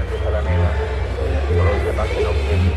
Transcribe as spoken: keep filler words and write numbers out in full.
gracias a la neva, por los demás que no quieren.